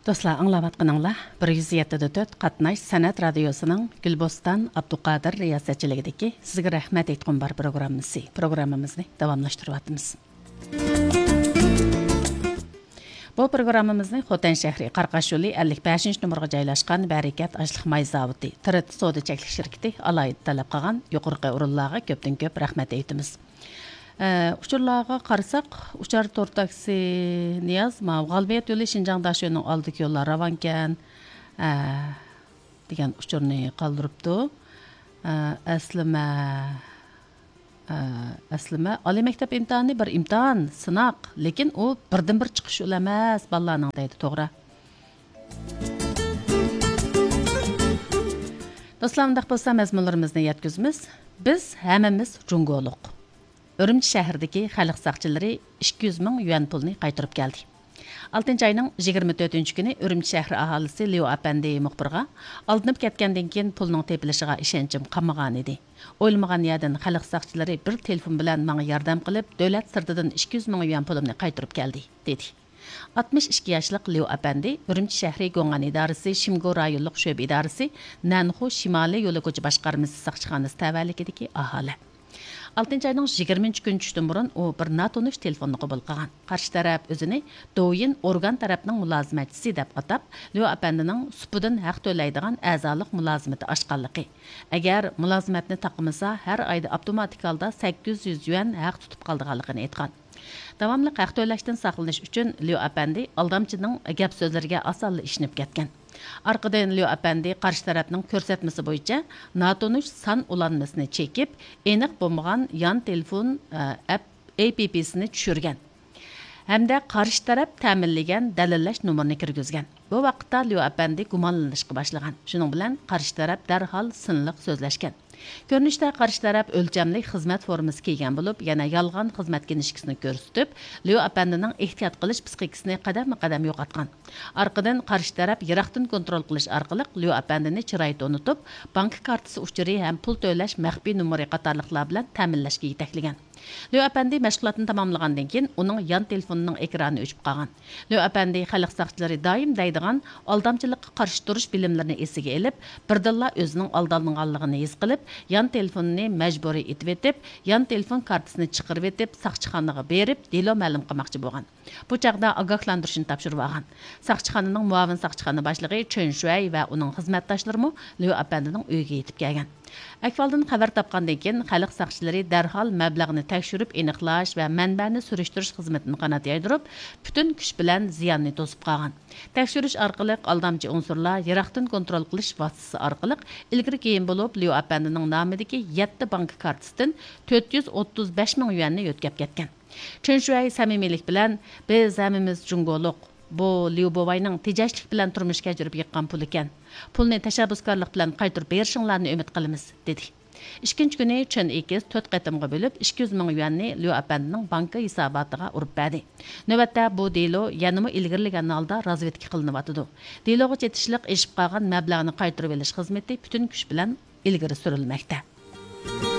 Dostlar, аңлаватқаныңла 107.4 Qatnaş Sənət Radiosunun Gülbostan Abduqadir riyasətçiligidəki sizə rəhmət etqin bar proqramımızı davamlaşdırıyatımız. Bu proqramımızı Xotan şəhri Qarqaş yolu 55 nömrəyə joylashqan Bərəkət Aşlıq May zavodi Tirit Soda çəklik şirkəti alayda tələb qılğan yuqorqı urunlarga köpdən köp rəhmət etdimiz. Uçurlarga qarasak, uçar tortaksi Niyaz Mavğalbiyat yolu Şinjan daşıyının aldık yollar ravanken degan uçurni qaldırıbdı. Əslima Ali məktəb imtahanı bir imtahan, sınaq, lekin o birdən bir çıxış yol emas ballarning deydi, to'g'ri. Dostlarımdaq bolsa məzmunlarımızı yetkizimiz. Biz həmmimiz Cungoluq. Ürümçi şəhərdəki xalq saqçıları 200 min yuan pulni qaytarıb gəldi. 6 ayının 24 günü Ürümçi şəhəri ahalisi Leo Apandi muxbirga alınıb ketgandan keyin pulning tepilishiga ishonchim qolmagan edi. O'ylamagan yerdan xalq saqchilari bir telefon bilan menga yordam qilib, davlat sirtidan 200 min yuan pulimni qaytarib keldi, dedi. 62 yoshlik Leo Apandi Ürümçi shahri Go'ngan idorasi Shimgo rayonlik sho'ba idorasi Nanxu Shimoliy yo'li ko'cha boshqarmasi saqchixonasi tavallikidagi aholi. 6 ayının 20 gün düşdün burun o bir natonish telefonunu qabul qilgan. Qarshi taraf o'zini doyin organ tarafning mulozimatchisi deb atab, Leo Apandining supidan haq to'laydigan a'zolik mulozimati oshqanligi. Agar mulozimatni taqmasa, har oyda avtomatik holda 800 yuan haq tutib qoldiganligini aytgan. Davomli haq to'lashdan saqlanish uchun Leo Apandi aldamchining gap so'zlariga osonli ishinib ketgan. Arqadan Leo Apandi qarshi tarafning ko'rsatmasi bo'yicha natonish son ulanmasini chekib, aniq bo'lmagan yon telefon app'sini tushirgan. Hamda qarshi taraf ta'minlagan dalillash nomerini kirgizgan. Bu vaqtda Leo Apandi gumonlanishga boshlagan. Shuning bilan qarshi taraf darhol sinliq so'zlashgan. Ko'rinishda qarshi taraf o'lchamli xizmat formasi kiygan bo'lib, yana yolg'on xizmatga nishkisini ko'rsatib, Leo Apandining ehtiyot qilish psixikasini qadam-qadam yo'qotgan. Orqadan qarshi taraf yiroqdan kontrol qilish orqali Leo Apandini chiroyda unutib, bank kartasi uchuri ham pul to'lash maxfiy nomeri qatorliqlar bilan ta'minlashga yetaklagan. Leo Apandi mashg'ulotni tamomlagandan keyin uning yon telefonining ekrani o'chib qolgan. Leo Apandi xalq saqchilari doim deydigan aldamchilikqa qarshi turish bilimlarini esiga olib, birdilla o'zining aldanganligini his qilib, yon telefonini majburiy etib etib, yon telefon kartasini chiqarib etib, saqchixonaga berib, delo ma'lum qilmoqchi bo'lgan. Bu chaqda ogohlantirishni topshirib olgan. Saqchixonaning muavin saqchixona boshlig'i Chen Shuay va uning xizmatdoshlari Leo Apandining uyiga yetib kelgan. Akvaldan xabar topgandan keyin xalq saqchilari darhol mablag'ni tekshirib aniqlash va manbani surishtirish xizmatini qanot yaydirib, butun kuch bilan ziyonni to'sib qolgan. Tekshirish orqali aldamchi unsurlar yiroqdan kontrol qilish vositasi orqali ilgari keyin bo'lib Leo Apandining nomidagi 7 bank kartasidan 435 ming yuanni yo'tkab ketgan. Chen Shuay samimiylik bilan biz hammamiz Jungoluq bu Leo Bovayning tejashlik bilan turmush kechirib yiqqan pul ekan. Pulni tashabbuskorlik bilan qaytarib berishinglarni umid qilamiz, dedi. Ikkinchi kuni Chen Ekes 4 qatimga bo'lib 200 ming yuanni Leo Apandining banka hisobotiga urib berdi. Navbatda bu delo yanama ilgirlagan holda razvedka qilinyotdi. Deloga chetishlik eshib qolgan mablag'ni qaytarib olish xizmati butun kuch bilan ilgari surilmoqda.